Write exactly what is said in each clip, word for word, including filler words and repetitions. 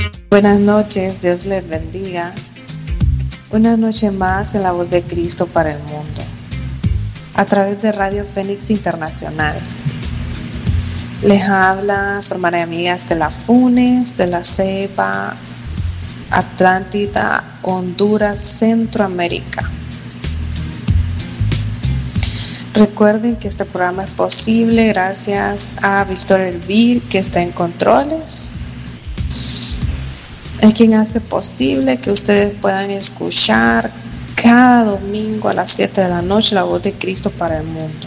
Buenas noches, Dios les bendiga. Una noche más en la voz de Cristo para el mundo, a través de Radio Fénix Internacional. Les habla su hermana y amiga Estela Funes, de la cepa Atlántida, Honduras, Centroamérica. Recuerden que este programa es posible gracias a Víctor Elvir, que está en controles. Es quien hace posible que ustedes puedan escuchar cada domingo a las siete de la noche la voz de Cristo para el mundo.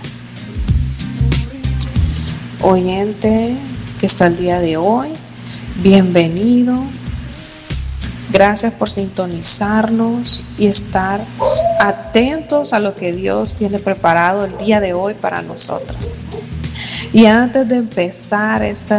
Oyente que está el día de hoy, bienvenido. Gracias por sintonizarnos y estar atentos a lo que Dios tiene preparado el día de hoy para nosotros. Y antes de empezar este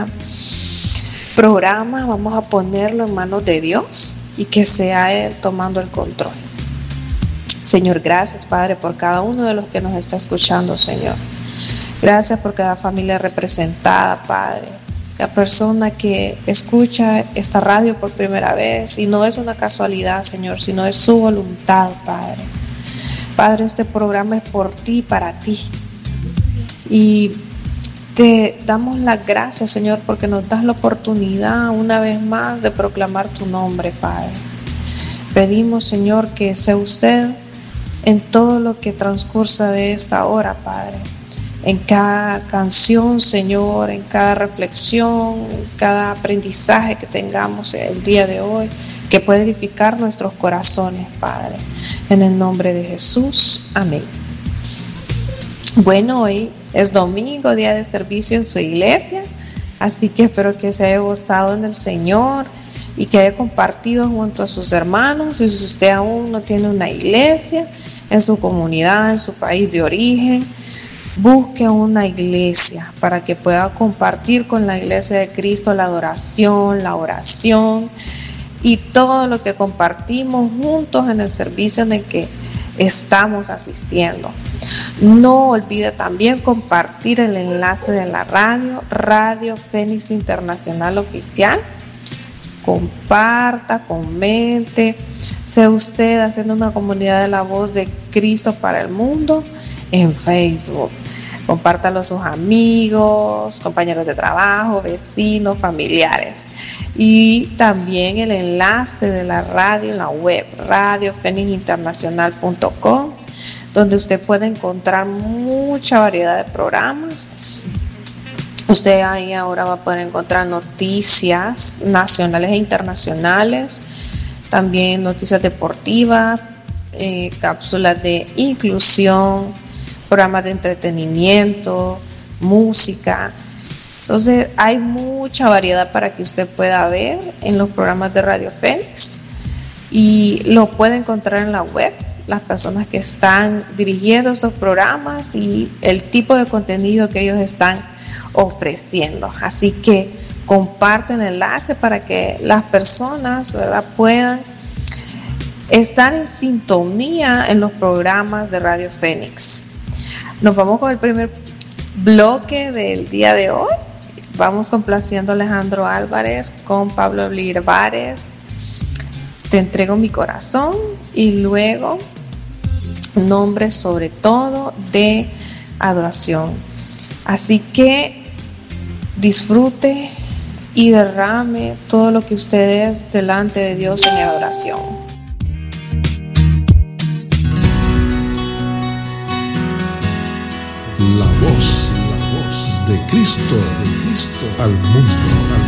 programa, vamos a ponerlo en manos de Dios y que sea Él tomando el control. Señor, gracias, Padre, por cada uno de los que nos está escuchando, Señor. Gracias por cada familia representada, Padre. La persona que escucha esta radio por primera vez, y no es una casualidad, Señor, sino es su voluntad, Padre. Padre, este programa es por ti y para ti. Y te damos las gracias, Señor, porque nos das la oportunidad una vez más de proclamar tu nombre, Padre. Pedimos, Señor, que sea usted en todo lo que transcursa de esta hora, Padre. En cada canción, Señor, en cada reflexión, en cada aprendizaje que tengamos el día de hoy, que pueda edificar nuestros corazones, Padre. En el nombre de Jesús, amén. Bueno, hoy es domingo, día de servicio en su iglesia, así que espero que se haya gozado en el Señor y que haya compartido junto a sus hermanos. Y si usted aún no tiene una iglesia en su comunidad, en su país de origen, busque una iglesia para que pueda compartir con la iglesia de Cristo la adoración, la oración y todo lo que compartimos juntos en el servicio en el que estamos asistiendo. No olvide también compartir el enlace de la radio, Radio Fénix Internacional Oficial. Comparta, comente, sea usted haciendo una comunidad de la voz de Cristo para el mundo en Facebook. Compártalo a sus amigos, compañeros de trabajo, vecinos, familiares. Y también el enlace de la radio en la web, radio fénix internacional punto com, donde usted puede encontrar mucha variedad de programas. Usted ahí ahora va a poder encontrar noticias nacionales e internacionales, también noticias deportivas, eh, cápsulas de inclusión, programas de entretenimiento, música. Entonces hay mucha variedad para que usted pueda ver en los programas de Radio Fénix, y lo puede encontrar en la web, las personas que están dirigiendo estos programas y el tipo de contenido que ellos están ofreciendo. Así que comparten el enlace para que las personas, ¿verdad?, puedan estar en sintonía en los programas de Radio Fénix. Nos vamos con el primer bloque del día de hoy. Vamos complaciendo a Alejandro Álvarez con Pablo Olivares, Te entrego mi corazón, y luego Nombre sobre todo, de adoración. Así que disfrute y derrame todo lo que usted es delante de Dios en adoración. La voz, la voz de Cristo, de Cristo al mundo.